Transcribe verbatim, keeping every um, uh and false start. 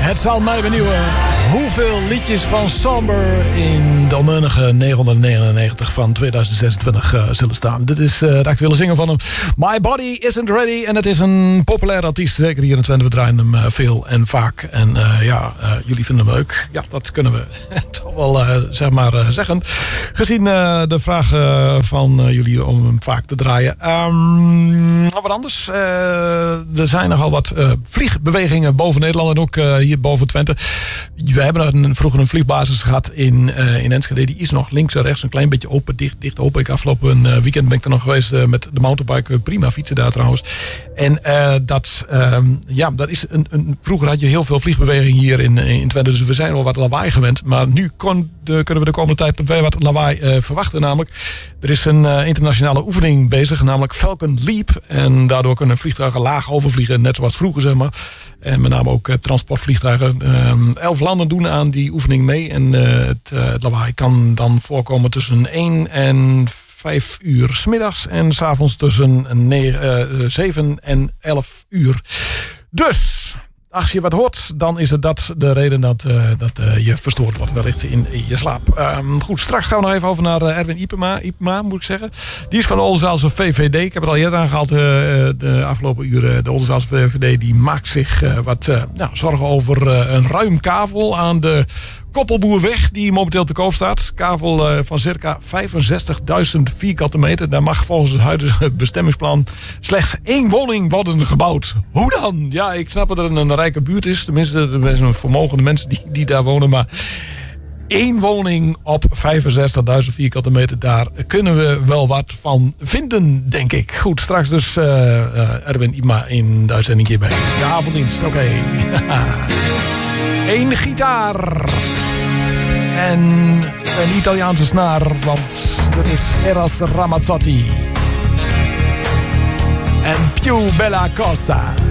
Het zal mij benieuwen hoeveel liedjes van Somber in de oneindige negenhonderdnegenennegentig van tweeduizend zesentwintig uh, zullen staan. Dit is uh, de actuele zinger van hem. My Body Isn't Ready. En het is een populair artiest. Zeker hier in Twente. We draaien hem uh, veel en vaak. En uh, ja, uh, jullie vinden hem leuk. Ja, dat kunnen we toch wel uh, zeg maar uh, zeggen. Gezien uh, de vraag uh, van uh, jullie om hem vaak te draaien. Um, wat anders. Uh, er zijn nogal wat uh, vliegbewegingen boven Nederland. En ook uh, hier boven Twente. We hebben een, vroeger een vliegbasis gehad in, uh, in Enschede. Die is nog links en rechts een klein beetje open, dicht, dicht open. Ik afgelopen uh, weekend ben ik er nog geweest uh, met de mountainbike. Prima fietsen daar trouwens. En uh, dat, uh, ja, dat is een, een, vroeger had je heel veel vliegbeweging hier in, in Twente. Dus we zijn wel wat lawaai gewend. Maar nu kon de, kunnen we de komende tijd weer wat lawaai uh, verwachten. Namelijk, er is een uh, internationale oefening bezig. Namelijk Falcon Leap. En daardoor kunnen vliegtuigen laag overvliegen. Net zoals vroeger, zeg maar. En met name ook uh, transportvliegtuigen. Uh, elf landen doen aan die oefening mee. En uh, het, uh, het lawaai kan dan voorkomen tussen één en vijf uur 's middags. En 's avonds tussen zeven en elf uur. Dus, als je wat hoort, dan is het dat de reden dat, uh, dat uh, je verstoord wordt wellicht in je slaap. Um, goed, straks gaan we nog even over naar uh, Erwin Ipema, Ipema, moet ik zeggen. Die is van de Oldenzaalse V V D. Ik heb het al eerder aangehaald uh, de afgelopen uren. De Oldenzaalse V V D die maakt zich uh, wat uh, nou, zorgen over uh, een ruim kavel aan de Koppelboerweg die momenteel te koop staat. Kavel uh, van circa vijfenzestigduizend vierkante meter. Daar mag volgens het huidige bestemmingsplan slechts één woning worden gebouwd. Hoe dan? Ja, ik snap dat er een, een rijke buurt is. Tenminste, er zijn vermogende mensen die, die daar wonen. Maar één woning op vijfenzestigduizend vierkante meter, daar kunnen we wel wat van vinden, denk ik. Goed, straks dus uh, uh, Erwin Ipema in de uitzending hier bij de avonddienst. Oké. Okay. Eén gitaar. En een Italiaanse snaar, want dat is Eros Ramazzotti. En Più Bella Cosa.